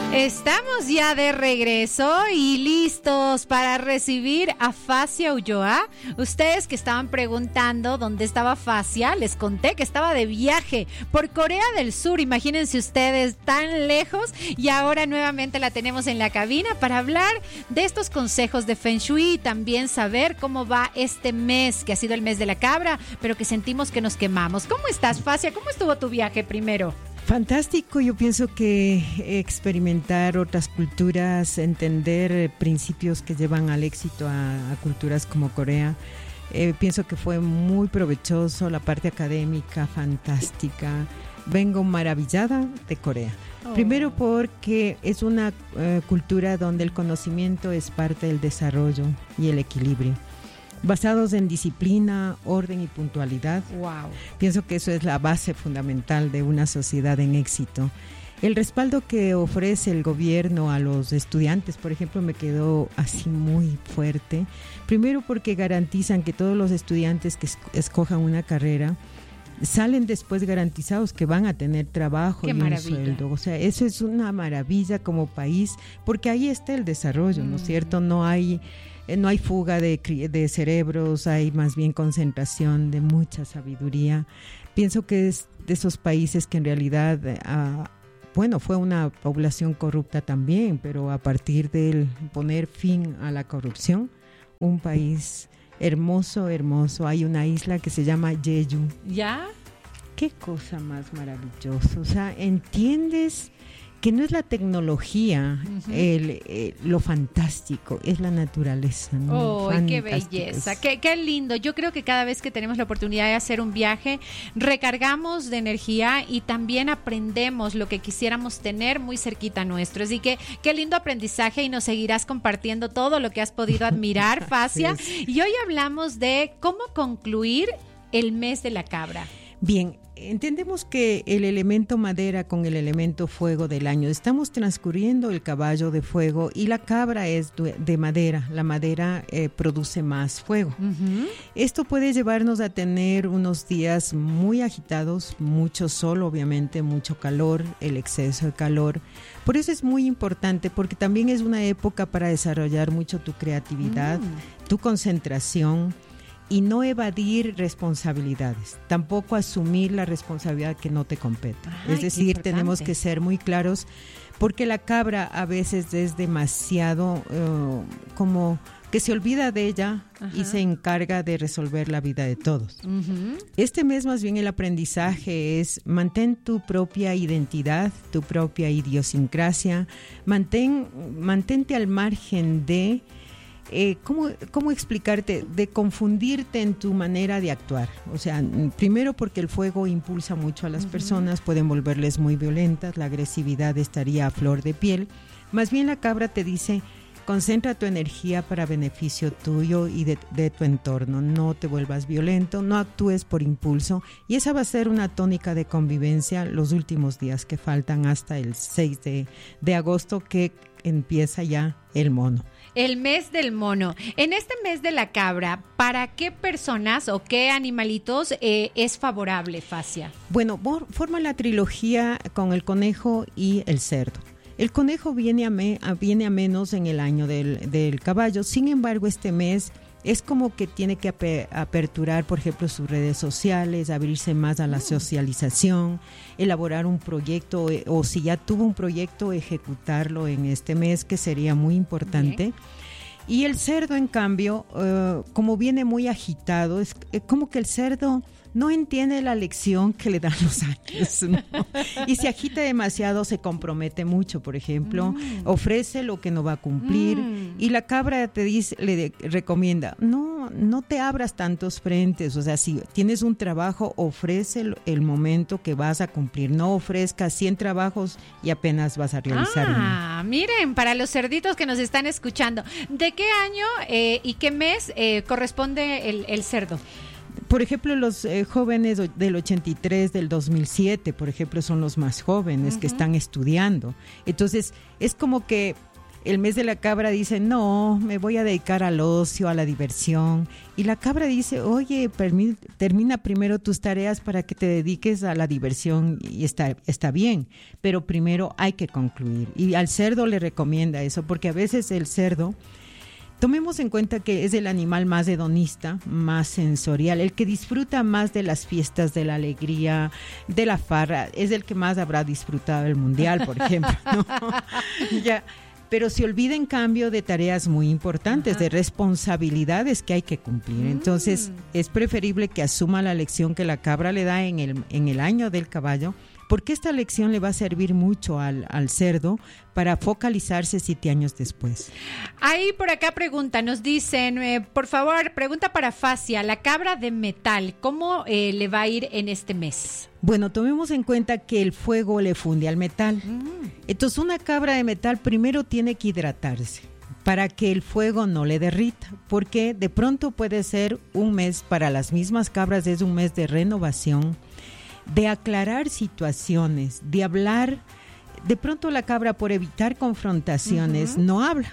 Estamos ya de regreso y listos para recibir a Facia Ulloa. Ustedes que estaban preguntando dónde estaba Facia, les conté que estaba de viaje por Corea del Sur. Imagínense ustedes, tan lejos, y ahora nuevamente la tenemos en la cabina para hablar de estos consejos de Feng Shui y también saber cómo va este mes, que ha sido el mes de la cabra, pero que sentimos que nos quemamos. ¿Cómo estás, Facia? ¿Cómo estuvo tu viaje primero? Fantástico, yo pienso que experimentar otras culturas, entender principios que llevan al éxito a culturas como Corea, pienso que fue muy provechoso, la parte académica fantástica. Vengo maravillada de Corea. Primero porque es una cultura donde el conocimiento es parte del desarrollo y el equilibrio, basados en disciplina, orden y puntualidad. Wow. Pienso que eso es la base fundamental de una sociedad en éxito. El respaldo que ofrece el gobierno a los estudiantes, por ejemplo, me quedó así muy fuerte. Primero porque garantizan que todos los estudiantes que escojan una carrera salen después garantizados que van a tener trabajo y un sueldo. O sea, eso es una maravilla como país, porque ahí está el desarrollo, ¿no es cierto? No hay fuga de cerebros, hay más bien concentración de mucha sabiduría. Pienso que es de esos países que en realidad, fue una población corrupta también, pero a partir de poner fin a la corrupción, un país hermoso, hermoso. Hay una isla que se llama Jeju. ¿Ya? Qué cosa más maravillosa. O sea, entiendes que no es la tecnología lo fantástico, es la naturaleza, ¿no? ¡Oh, qué belleza! Qué lindo! Yo creo que cada vez que tenemos la oportunidad de hacer un viaje, recargamos de energía y también aprendemos lo que quisiéramos tener muy cerquita nuestro. Así que qué lindo aprendizaje, y nos seguirás compartiendo todo lo que has podido admirar, Facia. Y hoy hablamos de cómo concluir el mes de la cabra. Bien, entendemos que el elemento madera con el elemento fuego del año, estamos transcurriendo el caballo de fuego y la cabra es de madera. La madera produce más fuego. Esto puede llevarnos a tener unos días muy agitados, mucho sol, obviamente, mucho calor, el exceso de calor. Por eso es muy importante, porque también es una época para desarrollar mucho tu creatividad, tu concentración, y no evadir responsabilidades, tampoco asumir la responsabilidad que no te compete. Es decir, tenemos que ser muy claros, porque la cabra a veces es demasiado como que se olvida de ella y se encarga de resolver la vida de todos. Este mes más bien el aprendizaje es: mantén tu propia identidad, tu propia idiosincrasia, mantente al margen de ¿cómo explicarte? De confundirte en tu manera de actuar. O sea, primero porque el fuego impulsa mucho a las personas, pueden volverles muy violentas, la agresividad estaría a flor de piel. Más bien la cabra te dice: concentra tu energía para beneficio tuyo y de tu entorno. No te vuelvas violento, no actúes por impulso. Y esa va a ser una tónica de convivencia los últimos días que faltan hasta el 6 de agosto, que empieza ya el mono. El mes del mono. En este mes de la cabra, ¿para qué personas o qué animalitos es favorable, Facia? Bueno, forma la trilogía con el conejo y el cerdo. El conejo viene a menos en el año del caballo. Sin embargo, este mes es como que tiene que aperturar, por ejemplo, sus redes sociales, abrirse más a la socialización, elaborar un proyecto, o si ya tuvo un proyecto, ejecutarlo en este mes, que sería muy importante. Y el cerdo, en cambio, como viene muy agitado, es como que el cerdo no entiende la lección que le dan los años, ¿no? Y se agita demasiado, se compromete mucho, por ejemplo, ofrece lo que no va a cumplir, y la cabra le recomienda: no te abras tantos frentes. O sea, si tienes un trabajo, ofrece el momento que vas a cumplir, no ofrezcas 100 trabajos y apenas vas a realizar uno. Miren, para los cerditos que nos están escuchando, ¿de qué año y qué mes corresponde el cerdo? Por ejemplo, los jóvenes del 83, del 2007, por ejemplo, son los más jóvenes que están estudiando. Entonces, es como que el mes de la cabra dice, no, me voy a dedicar al ocio, a la diversión. Y la cabra dice, oye, termina primero tus tareas para que te dediques a la diversión y está bien, pero primero hay que concluir. Y al cerdo le recomienda eso, porque a veces el cerdo, tomemos en cuenta que es el animal más hedonista, más sensorial, el que disfruta más de las fiestas, de la alegría, de la farra, es el que más habrá disfrutado del mundial, por ejemplo, ¿no? Ya. Pero se olvida en cambio de tareas muy importantes, de responsabilidades que hay que cumplir. Entonces es preferible que asuma la lección que la cabra le da en el año del caballo, porque esta lección le va a servir mucho al cerdo para focalizarse 7 años después. Ahí por acá nos dicen, por favor, pregunta para Facia, la cabra de metal, ¿cómo le va a ir en este mes? Bueno, tomemos en cuenta que el fuego le funde al metal. Entonces una cabra de metal primero tiene que hidratarse para que el fuego no le derrita, porque de pronto puede ser un mes, para las mismas cabras es un mes de renovación, de aclarar situaciones, de hablar. De pronto la cabra, por evitar confrontaciones, no habla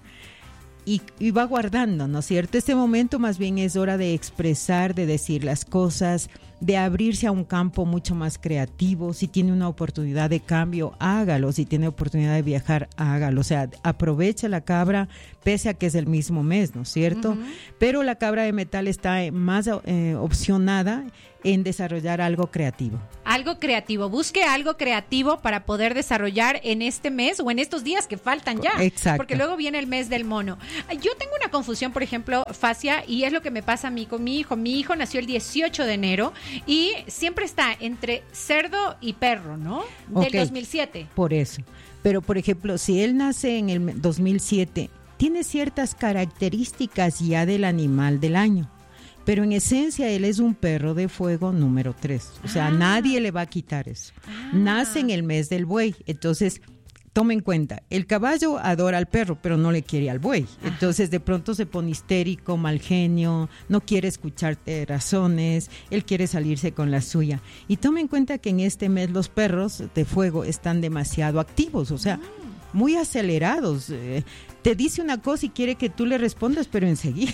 y va guardando, ¿no es cierto? Este momento más bien es hora de expresar, de decir las cosas, de abrirse a un campo mucho más creativo. Si tiene una oportunidad de cambio, hágalo. Si tiene oportunidad de viajar, hágalo. O sea, aproveche la cabra, pese a que es el mismo mes, ¿no es cierto? Pero la cabra de metal está más opcionada en desarrollar algo creativo. Algo creativo, busque algo creativo para poder desarrollar en este mes o en estos días que faltan ya. Exacto. Porque luego viene el mes del mono. Yo tengo una confusión, por ejemplo, Facia, y es lo que me pasa a mí con mi hijo. Mi hijo nació el 18 de enero y siempre está entre cerdo y perro, ¿no? Del 2007. Por eso. Pero, por ejemplo, si él nace en el 2007, tiene ciertas características ya del animal del año. Pero en esencia él es un perro de fuego número 3. O sea, nadie le va a quitar eso. Nace en el mes del buey. Entonces, tome en cuenta, el caballo adora al perro, pero no le quiere al buey. Entonces, de pronto se pone histérico, mal genio, no quiere escuchar razones, él quiere salirse con la suya. Y tome en cuenta que en este mes los perros de fuego están demasiado activos, o sea, muy acelerados. Te dice una cosa y quiere que tú le respondas, pero enseguida.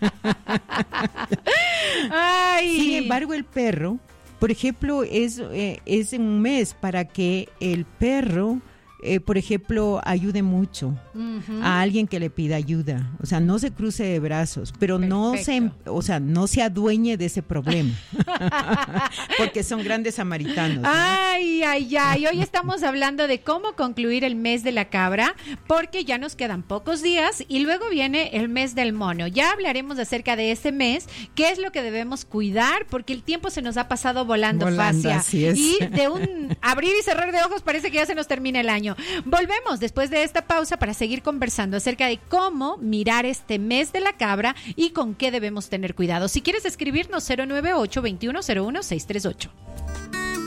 Ay. Sin embargo, el perro, por ejemplo, es un mes para que el perro, por ejemplo, ayude mucho a alguien que le pida ayuda. O sea, no se cruce de brazos, pero no se adueñe de ese problema. Porque son grandes samaritanos, ¿no? Ay. Hoy estamos hablando de cómo concluir el mes de la cabra, porque ya nos quedan pocos días y luego viene el mes del mono. Ya hablaremos acerca de ese mes, qué es lo que debemos cuidar, porque el tiempo se nos ha pasado volando, Facia. Así es. Y de un abrir y cerrar de ojos parece que ya se nos termina el año. Volvemos después de esta pausa para seguir conversando acerca de cómo mirar este mes de la cabra y con qué debemos tener cuidado. Si quieres escribirnos, 098-2101-638.